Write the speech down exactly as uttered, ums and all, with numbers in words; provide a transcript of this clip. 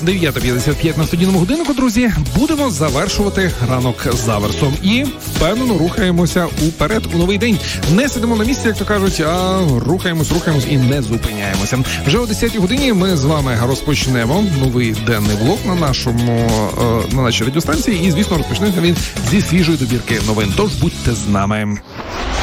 дев'ята п'ятдесят п'ять на студійному годиннику, друзі. Будемо завершувати ранок заверсом. І впевнено рухаємося уперед у новий день. Не сидимо на місці, як то кажуть, а рухаємось, рухаємось і не зупиняємося. Вже о десятій годині ми з вами розпочнемо новий денний блок на нашому на нашій радіостанції. І, звісно, розпочнеться він зі свіжої добірки новин. Тож будьте з нами.